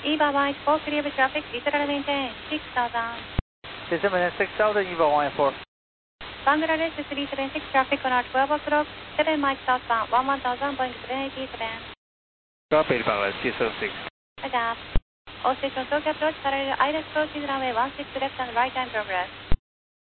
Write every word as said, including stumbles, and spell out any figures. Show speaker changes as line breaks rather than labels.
EVA White four, clear with traffic, Israel maintain six thousand.
Israel maintain six thousand, EVA White four.
Bangladesh three seven six, traffic on our twelve o'clock, seven miles southbound, one one thousand, Boeing seven eighty-seven.
Copy, Bangladesh three seven six.
Roger. All stations Tokyo approach, parallel island crossing runway one six left and right time progress.